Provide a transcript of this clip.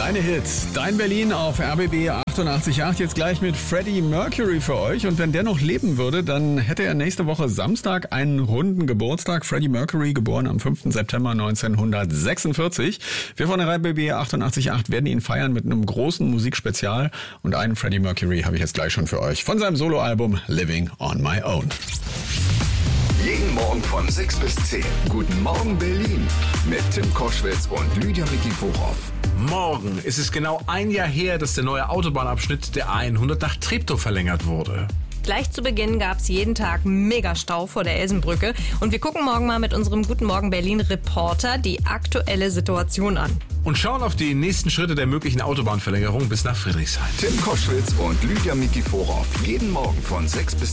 Deine Hits, dein Berlin auf RBB 88.8, jetzt gleich mit Freddie Mercury für euch. Und wenn der noch leben würde, dann hätte er nächste Woche Samstag einen runden Geburtstag. Freddie Mercury, geboren am 5. September 1946. Wir von der RBB 88.8 werden ihn feiern mit einem großen Musikspezial. Und einen Freddie Mercury habe ich jetzt gleich schon für euch von seinem Soloalbum Living on My Own. Jeden Morgen von 6 bis 10. Guten Morgen Berlin mit Tim Koschwitz und Lydia Mikiforov. Morgen ist es genau ein Jahr her, dass der neue Autobahnabschnitt der A100 nach Treptow verlängert wurde. Gleich zu Beginn gab es jeden Tag Megastau vor der Elsenbrücke. Und wir gucken morgen mal mit unserem Guten Morgen Berlin Reporter die aktuelle Situation an. Und schauen auf die nächsten Schritte der möglichen Autobahnverlängerung bis nach Friedrichshain. Tim Koschwitz und Lydia Mikiforov. Jeden Morgen von 6 bis